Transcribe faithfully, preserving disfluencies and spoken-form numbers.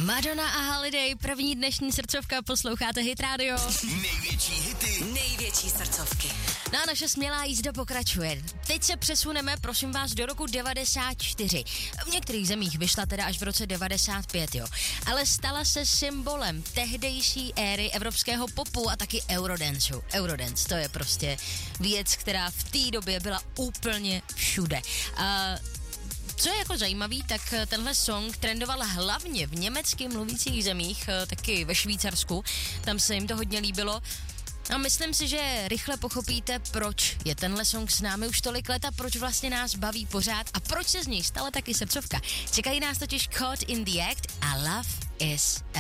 Madonna a Holiday, první dnešní srdcovka, posloucháte Hit Radio. Největší hity, největší srdcovky. No a naše smělá jízda pokračuje. Teď se přesuneme, prosím vás, do roku devadesát čtyři. V některých zemích vyšla teda až v roce devadesát pět, jo. Ale stala se symbolem tehdejší éry evropského popu a taky eurodanceu. Eurodance, to je prostě věc, která v té době byla úplně všude. A co je jako zajímavý, tak tenhle song trendoval hlavně v německy mluvících zemích, taky ve Švýcarsku, tam se jim to hodně líbilo. A myslím si, že rychle pochopíte, proč je tenhle song s námi už tolik let a proč vlastně nás baví pořád a proč se z něj stala taky srdcovka. Čekají nás totiž Caught in the Act a Love is a